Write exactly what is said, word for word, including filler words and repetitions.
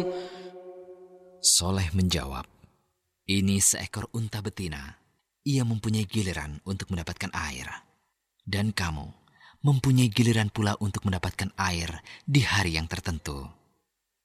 Soleh menjawab, ini seekor unta betina. Ia mempunyai giliran untuk mendapatkan air. Dan kamu mempunyai giliran pula untuk mendapatkan air di hari yang tertentu.